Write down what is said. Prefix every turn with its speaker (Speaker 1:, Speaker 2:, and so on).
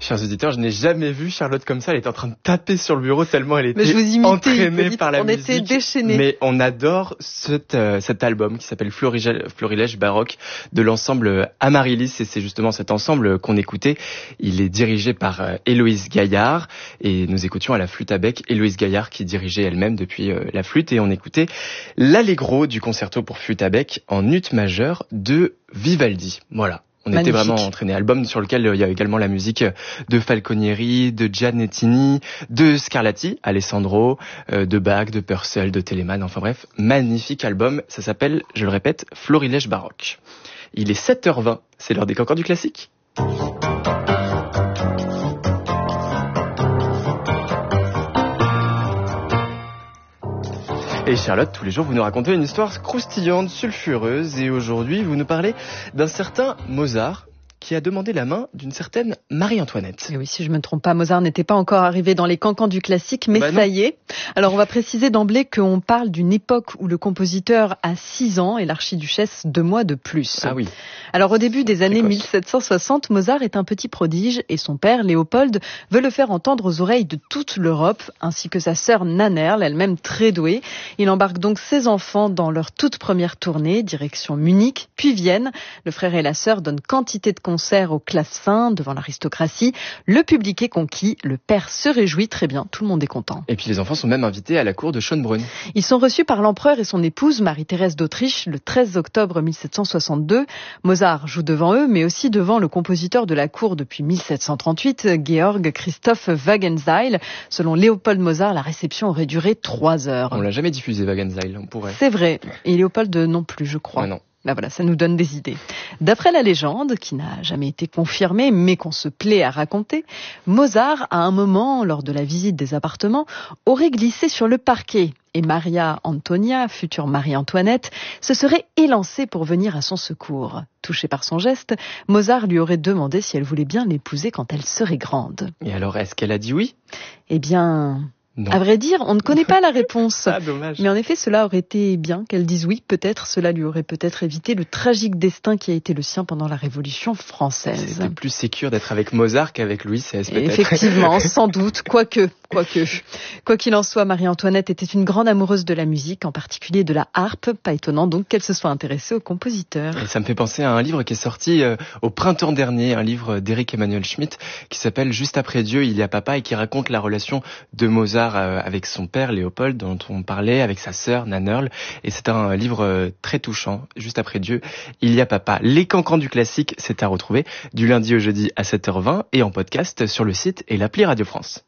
Speaker 1: Chers auditeurs, je n'ai jamais vu Charlotte comme ça. Elle était en train de taper sur le bureau tellement elle était entraînée par la musique.
Speaker 2: On était déchaînés.
Speaker 1: Mais on adore cet album qui s'appelle Florilège baroque de l'ensemble Amaryllis. Et c'est justement cet ensemble qu'on écoutait. Il est dirigé par Héloïse Gaillard. Et nous écoutions à la flûte à bec Héloïse Gaillard qui dirigeait elle-même depuis la flûte. Et on écoutait l'Allegro du concerto pour flûte à bec en ut majeur de Vivaldi. Voilà. On était vraiment entraînés. Album sur lequel il y a également la musique de Falconieri, de Giannettini, de Scarlatti, Alessandro, de Bach, de Purcell, de Telemann. Enfin bref, magnifique album. Ça s'appelle, je le répète, Florilège baroque. Il est 7h20. C'est l'heure des cancans du classique. Et Charlotte, tous les jours, vous nous racontez une histoire croustillante, sulfureuse, et aujourd'hui, vous nous parlez d'un certain Mozart qui a demandé la main d'une certaine Marie-Antoinette.
Speaker 2: Et oui, si je me trompe pas, Mozart n'était pas encore arrivé dans les cancans du classique, mais ça y est. Alors, on va préciser d'emblée qu'on parle d'une époque où le compositeur a 6 ans et l'archiduchesse 2 mois de plus.
Speaker 1: Ah oui.
Speaker 2: Alors, au début des années 1760, Mozart est un petit prodige et son père, Léopold, veut le faire entendre aux oreilles de toute l'Europe, ainsi que sa sœur Nannerl, elle-même très douée. Il embarque donc ses enfants dans leur toute première tournée, direction Munich, puis Vienne. Le frère et la sœur donnent quantité de concerts au clavecin devant l'aristocratie. Le public est conquis, le père se réjouit très bien, tout le monde est content.
Speaker 1: Et puis les enfants sont même invités à la cour de Schönbrunn.
Speaker 2: Ils sont reçus par l'empereur et son épouse, Marie-Thérèse d'Autriche, le 13 octobre 1762. Mozart joue devant eux, mais aussi devant le compositeur de la cour depuis 1738, Georg Christoph Wagenseil. Selon Léopold Mozart, la réception aurait duré 3 heures.
Speaker 1: On l'a jamais diffusé, Wagenseil, on pourrait.
Speaker 2: C'est vrai. Et Léopold non plus, je crois.
Speaker 1: Ouais, non.
Speaker 2: Ben voilà, ça nous donne des idées. D'après la légende, qui n'a jamais été confirmée, mais qu'on se plaît à raconter, Mozart, à un moment, lors de la visite des appartements, aurait glissé sur le parquet. Et Maria Antonia, future Marie-Antoinette, se serait élancée pour venir à son secours. Touchée par son geste, Mozart lui aurait demandé si elle voulait bien l'épouser quand elle serait grande.
Speaker 1: Et alors, est-ce qu'elle a dit oui ?
Speaker 2: Eh bien...
Speaker 1: Non.
Speaker 2: À vrai dire, on ne connaît pas la réponse.
Speaker 1: Ah, dommage.
Speaker 2: Mais en effet, cela aurait été bien qu'elle dise oui. Peut-être, cela lui aurait peut-être évité le tragique destin qui a été le sien pendant la Révolution française.
Speaker 1: C'était plus sécure d'être avec Mozart qu'avec Louis XVI, peut-être.
Speaker 2: Effectivement, sans doute, quoique. Quoi qu'il en soit, Marie-Antoinette était une grande amoureuse de la musique, en particulier de la harpe. Pas étonnant donc qu'elle se soit intéressée au compositeur.
Speaker 1: Et ça me fait penser à un livre qui est sorti au printemps dernier, un livre d'Éric Emmanuel Schmitt qui s'appelle Juste après Dieu, il y a papa, et qui raconte la relation de Mozart avec son père Léopold, dont on parlait, avec sa sœur Nannerl. Et c'est un livre très touchant. Juste après Dieu, il y a papa. Les cancans du classique, c'est à retrouver du lundi au jeudi à 7h20 et en podcast sur le site et l'appli Radio France.